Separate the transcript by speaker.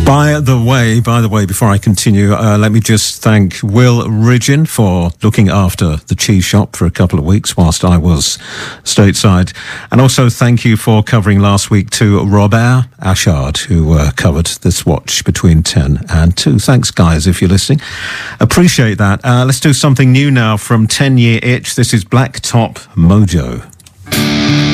Speaker 1: By the way, before I continue, let me just thank Will Ridgeon for looking after the cheese shop for a couple of weeks whilst I was stateside. And also thank you for covering last week to Robert Ashard, who covered this watch between 10 and 2. Thanks, guys, if you're listening. Appreciate that. Let's do something new now from 10 Year Itch. This is Black Top Mojo.